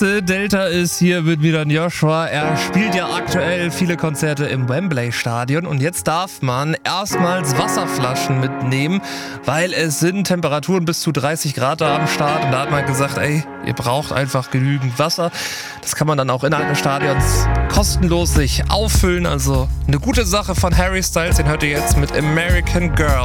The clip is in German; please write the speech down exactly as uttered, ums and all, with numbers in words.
Delta ist hier mit Milan Joshua. Er spielt ja aktuell viele Konzerte im Wembley-Stadion und jetzt darf man erstmals Wasserflaschen mitnehmen, weil es sind Temperaturen bis zu dreißig Grad da am Start und da hat man gesagt, ey, ihr braucht einfach genügend Wasser. Das kann man dann auch innerhalb des Stadions kostenlos sich auffüllen, also eine gute Sache von Harry Styles, den hört ihr jetzt mit American Girl.